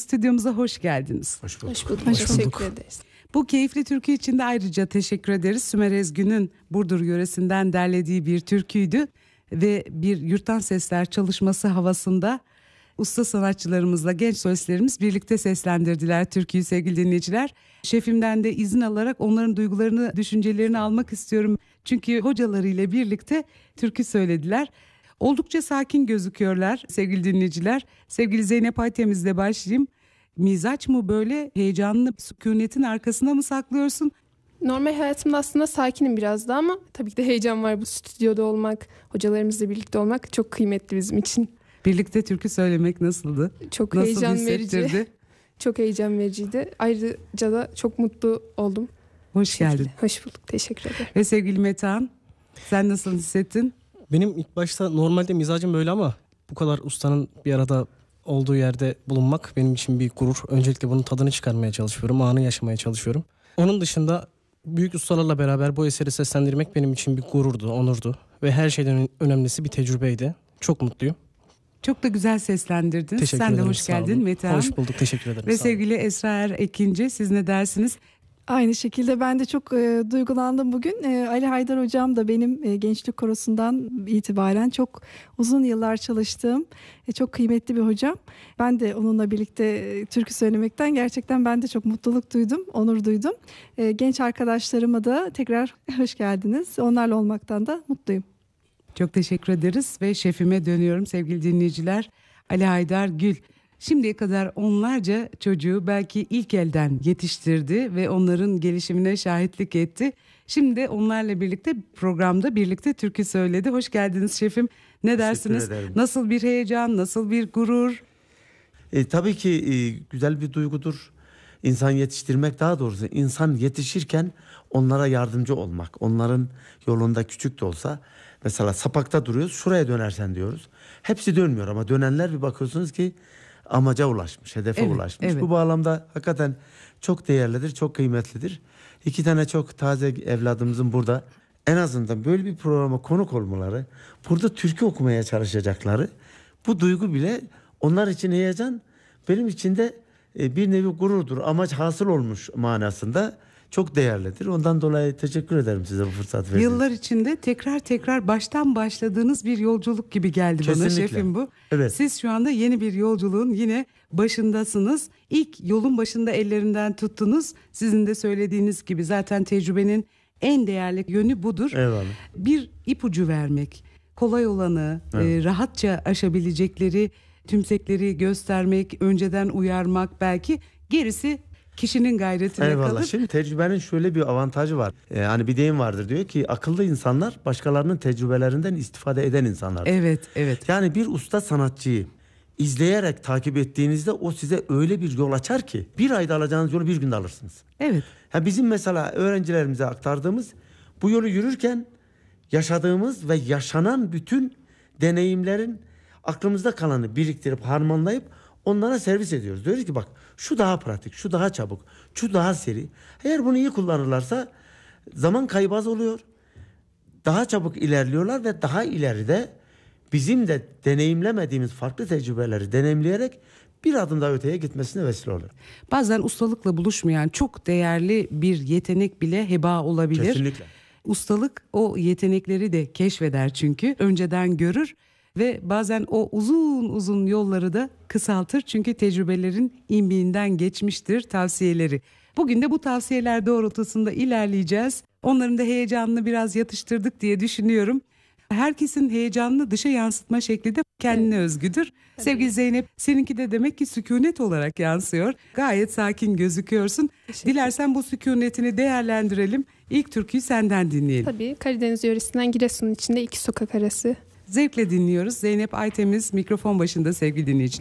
stüdyomuza hoş geldiniz. Hoş bulduk. Hoş bulduk. Hoş bulduk. Teşekkür ederiz. Bu keyifli türkü için de ayrıca teşekkür ederiz. Sümer Ezgün'ün Burdur yöresinden derlediği bir türküydü ve bir Yurttan Sesler çalışması havasında usta sanatçılarımızla genç solistlerimiz birlikte seslendirdiler türküyü sevgili dinleyiciler. Şefimden de izin alarak onların duygularını, düşüncelerini almak istiyorum. Çünkü hocalarıyla birlikte türkü söylediler. Oldukça sakin gözüküyorlar sevgili dinleyiciler. Sevgili Zeynep Aytemiz'le başlayayım. Mizaç mı böyle heyecanlı, sükunetin arkasına mı saklıyorsun? Normal hayatımda aslında sakinim biraz da ama tabii ki de heyecan var. Bu stüdyoda olmak, hocalarımızla birlikte olmak çok kıymetli bizim için. Birlikte türkü söylemek nasıldı? Çok Nasıl heyecan verici. hissettirdi? Çok heyecan vericiydi. Ayrıca da çok mutlu oldum. Hoş geldin. Hoş bulduk. Teşekkür ederim. Ve sevgili Metehan, sen nasıl hissettin? Benim ilk başta normalde mizacım böyle ama bu kadar ustanın bir arada olduğu yerde bulunmak benim için bir gurur. Öncelikle bunun tadını çıkarmaya çalışıyorum, anı yaşamaya çalışıyorum. Onun dışında büyük ustalarla beraber bu eseri seslendirmek benim için bir gururdu, onurdu. Ve her şeyden önemlisi bir tecrübeydi. Çok mutluyum. Çok da güzel seslendirdin. Teşekkür Sen de ederim, hoş sağ olun. geldin Metehan. Hoş bulduk, teşekkür ederim. Ve sağ olun. sevgili Esra Ekinci, siz ne dersiniz? Aynı şekilde ben de çok duygulandım bugün. Ali Haydar hocam da benim gençlik korosundan itibaren çok uzun yıllar çalıştığım çok kıymetli bir hocam. Ben de onunla birlikte türkü söylemekten gerçekten ben de çok mutluluk duydum, onur duydum. Genç arkadaşlarıma da tekrar hoş geldiniz. Onlarla olmaktan da mutluyum. Çok teşekkür ederiz ve şefime dönüyorum sevgili dinleyiciler. Ali Haydar Gül. Şimdiye kadar onlarca çocuğu belki ilk elden yetiştirdi ve onların gelişimine şahitlik etti. Şimdi de onlarla birlikte programda birlikte türkü söyledi. Hoş geldiniz şefim. Ne dersiniz? ederim. Nasıl bir heyecan, nasıl bir gurur? Tabii ki güzel bir duygudur. İnsan yetiştirmek, daha doğrusu insan yetişirken onlara yardımcı olmak. Onların yolunda küçük de olsa, mesela sapakta duruyoruz, şuraya dönersen diyoruz. Hepsi dönmüyor ama dönenler bir bakıyorsunuz ki amaca ulaşmış, hedefe Evet, ulaşmış. evet. Bu bağlamda hakikaten çok değerlidir, çok kıymetlidir. 2 tane çok taze evladımızın burada en azından böyle bir programa konuk olmaları, burada türkü okumaya çalışacakları, bu duygu bile onlar için heyecan, benim için de bir nevi gururdur. Amaç hasıl olmuş manasında çok değerlidir. Ondan dolayı teşekkür ederim size bu fırsat verdiğiniz. Yıllar içinde tekrar baştan başladığınız bir yolculuk gibi geldi bana Kesinlikle. şefim bu. Evet. Siz şu anda yeni bir yolculuğun yine başındasınız. İlk yolun başında ellerinden tuttunuz. Sizin de söylediğiniz gibi zaten tecrübenin en değerli yönü budur. Eyvallah. Bir ipucu vermek, kolay olanı, Evet. rahatça aşabilecekleri tümsekleri göstermek, önceden uyarmak, belki gerisi kişinin gayretine Eyvallah. kalır. Şimdi tecrübenin şöyle bir avantajı var. Hani bir deyim vardır, diyor ki akıllı insanlar başkalarının tecrübelerinden istifade eden insanlar. Evet. Yani bir usta sanatçıyı izleyerek takip ettiğinizde o size öyle bir yol açar ki bir ayda alacağınız yolu bir günde alırsınız. Evet. Ha, bizim mesela öğrencilerimize aktardığımız bu yolu yürürken yaşadığımız ve yaşanan bütün deneyimlerin aklımızda kalanı biriktirip harmanlayıp onlara servis ediyoruz. Diyoruz ki bak, şu daha pratik, şu daha çabuk, şu daha seri. Eğer bunu iyi kullanırlarsa zaman kaybı az oluyor. Daha çabuk ilerliyorlar ve daha ileride bizim de deneyimlemediğimiz farklı tecrübeleri deneyimleyerek bir adım daha öteye gitmesine vesile olur. Bazen ustalıkla buluşmayan çok değerli bir yetenek bile heba olabilir. Kesinlikle. Ustalık o yetenekleri de keşfeder çünkü önceden görür ve bazen o uzun yolları da kısaltır çünkü tecrübelerin imbiğinden geçmiştir tavsiyeleri. Bugün de bu tavsiyeler doğrultusunda ilerleyeceğiz. Onların da heyecanını biraz yatıştırdık diye düşünüyorum. Herkesin heyecanını dışa yansıtma şekli de kendine özgüdür. Sevgili Zeynep, seninki de demek ki sükunet olarak yansıyor. Gayet sakin gözüküyorsun. Dilersen bu sükunetini değerlendirelim. İlk türküyü senden dinleyelim. Tabii Karadeniz yöresinden Giresun'un içinde 2 sokak arası. Zevkle dinliyoruz. Zeynep Aytemiz mikrofon başında sevgili dinleyiciler.